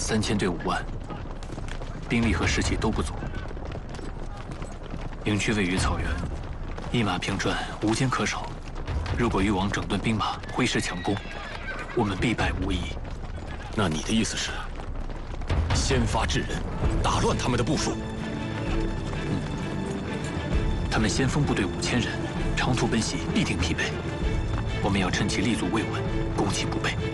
3000对5万，兵力和士气都不足。营区位于草原，一马平川，无坚可守。如果誉王整顿兵马，挥师强攻，我们必败无疑。 那你的意思是，先发制人，打乱他们的部署？ 他们先锋部队5000人，长途奔袭必定疲惫。我们要趁其立足未稳，攻其不备。